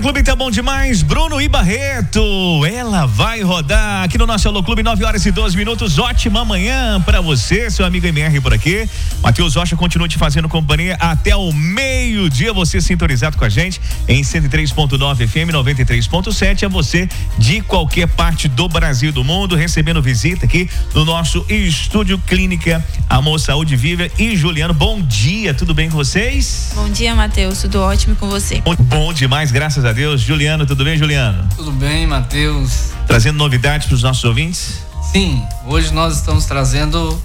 Clube tá bom demais, Bruno e Barreto, ela vai rodar aqui no nosso Alô Clube, 9h12. Ótima manhã pra você, seu amigo MR por aqui. Matheus Rocha continua te fazendo companhia até o meio-dia, você sintonizado com a gente em 103.9 FM, 93.7, a você de qualquer parte do Brasil e do mundo, recebendo visita aqui no nosso Estúdio Clínica Amor Saúde Viva. E Juliano, bom dia, tudo bem com vocês? Bom dia, Matheus, tudo ótimo com você? Bom demais, graças a Deus. Juliano, tudo bem, Juliano? Tudo bem, Matheus. Trazendo novidades para os nossos ouvintes? Sim, hoje nós estamos trazendo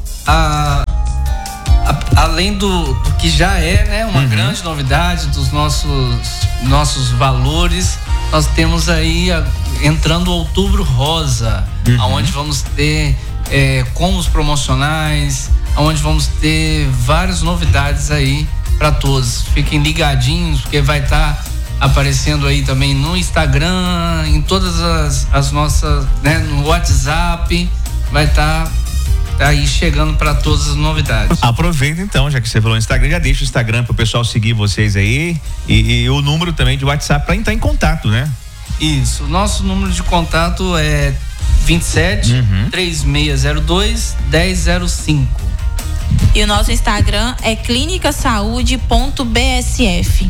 além do que já é, né, uma grande novidade dos nossos valores. Nós temos aí entrando o Outubro Rosa, onde vamos ter combos promocionais, onde vamos ter várias novidades aí para todos. Fiquem ligadinhos, porque vai estar aparecendo aí também no Instagram, em todas as nossas, né, no WhatsApp, vai estar aí chegando para todas as novidades. Aproveita então, já que você falou no Instagram, já deixa o Instagram pro pessoal seguir vocês aí e o número também de WhatsApp para entrar em contato, né? Isso, nosso número de contato é 27 3602 1005. E o nosso Instagram é clinicasaude.bsf.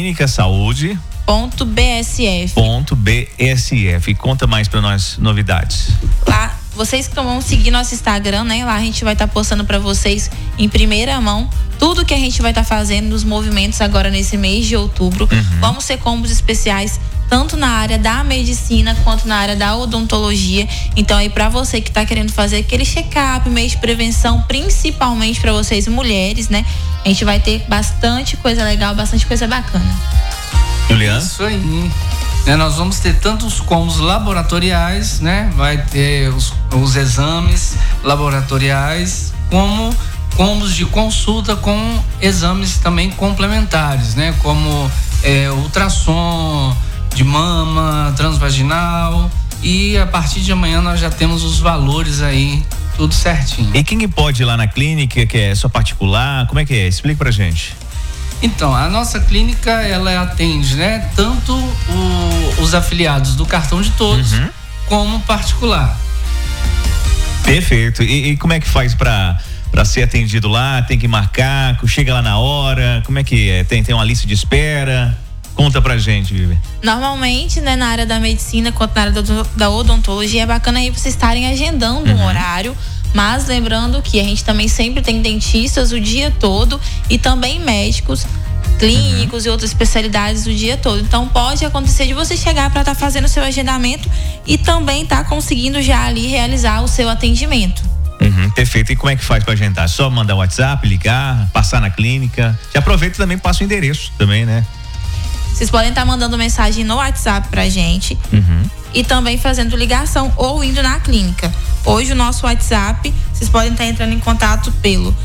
Clinicasaude.bsf. Conta mais para nós novidades. Lá, vocês que vão seguir nosso Instagram, né? Lá a gente vai estar postando para vocês em primeira mão tudo que a gente vai estar fazendo nos movimentos agora nesse mês de outubro. Vamos ter combos especiais tanto na área da medicina quanto na área da odontologia. Então aí para você que tá querendo fazer aquele check-up, mês de prevenção, principalmente para vocês mulheres, né? A gente vai ter bastante coisa legal, bastante coisa bacana. Juliano? Isso aí. Nós vamos ter tanto os combos laboratoriais, né? Vai ter os exames laboratoriais, como combos de consulta com exames também complementares, né? Como ultrassom de mama, transvaginal, e a partir de amanhã nós já temos os valores aí, tudo certinho. E quem pode ir lá na clínica, que é só particular, como é que é? Explica pra gente. Então, a nossa clínica, ela atende, né, tanto os afiliados do Cartão de Todos, como particular. Perfeito. E como é que faz pra ser atendido lá? Tem que marcar, chega lá na hora, como é que é? Tem uma lista de espera? Conta pra gente, Vivi. Normalmente, né, na área da medicina, quanto na área da odontologia, é bacana aí vocês estarem agendando um horário, mas lembrando que a gente também sempre tem dentistas o dia todo e também médicos clínicos e outras especialidades o dia todo. Então pode acontecer de você chegar para estar fazendo o seu agendamento e também tá conseguindo já ali realizar o seu atendimento. Perfeito. E como é que faz para agendar? Só mandar um WhatsApp, ligar, passar na clínica? Já aproveita e também passa o endereço também, né? Vocês podem estar mandando mensagem no WhatsApp pra gente e também fazendo ligação ou indo na clínica. Hoje o nosso WhatsApp, vocês podem estar entrando em contato pelo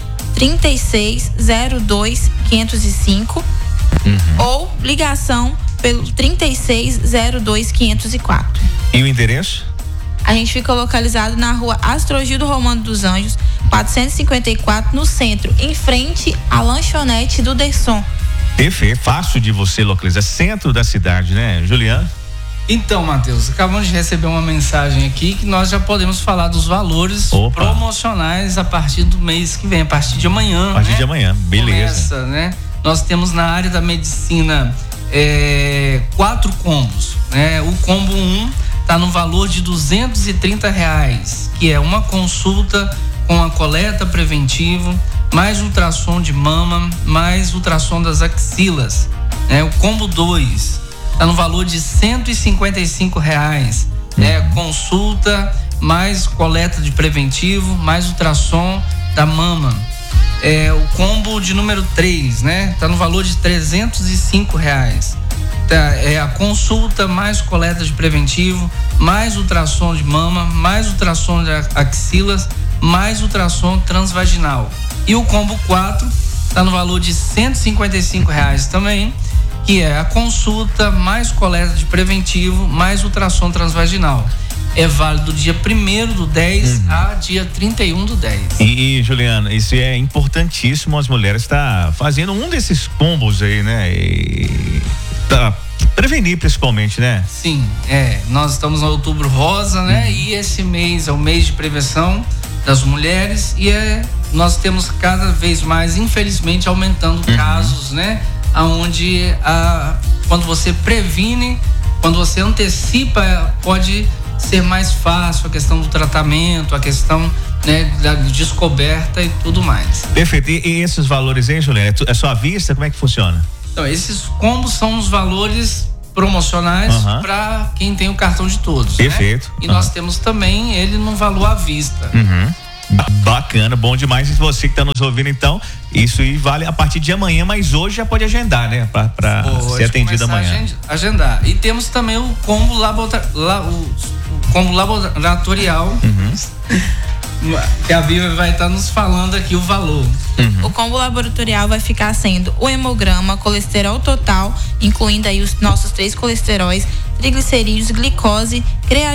3602 505 ou ligação pelo 3602 504. E o endereço? A gente fica localizado na rua Astrogildo Romano dos Anjos, 454, no centro, em frente à lanchonete do Derson. Perfeito, fácil de você localizar, centro da cidade, né, Juliano? Então, Matheus, acabamos de receber uma mensagem aqui que nós já podemos falar dos valores promocionais a partir do mês que vem, a partir de amanhã. A partir de amanhã, beleza. Começa, né? Nós temos na área da medicina 4 combos, né? O combo 1 tá no valor de R$230, que é uma consulta com a coleta preventiva, mais ultrassom de mama, mais ultrassom das axilas, né? O combo 2 tá no valor de R$155, consulta, mais coleta de preventivo, mais ultrassom da mama. O combo de número 3, né? Tá no valor de R$305. A consulta, mais coleta de preventivo, mais ultrassom de mama, mais ultrassom de axilas, mais ultrassom transvaginal. E o combo 4 tá no valor de R$155 também, que é a consulta, mais coleta de preventivo, mais ultrassom transvaginal. É válido do dia 1º/10 a dia 31/10. E Juliana, isso é importantíssimo, as mulheres tá fazendo um desses combos aí, né? E tá prevenir principalmente, né? Sim, nós estamos no Outubro Rosa, né? E esse mês é o mês de prevenção das mulheres e nós temos cada vez mais, infelizmente, aumentando casos, né? Aonde quando você previne, quando você antecipa, pode ser mais fácil a questão do tratamento, a questão, né, da descoberta e tudo mais. Perfeito. E esses valores aí, Juliana, é só à vista? Como é que funciona? Então, esses combos são os valores promocionais para quem tem o cartão de todos. Perfeito. Né? E nós temos também ele no valor à vista. Bacana, bom demais. E você que está nos ouvindo, então, isso aí vale a partir de amanhã, mas hoje já pode agendar, né? Para ser atendido amanhã. Agendar. E temos também o combo laboratorial. Que a Bíblia vai estar nos falando aqui o valor. O combo laboratorial vai ficar sendo o hemograma, colesterol total, incluindo aí os nossos 3 colesteróis, triglicerídeos, glicose, creatina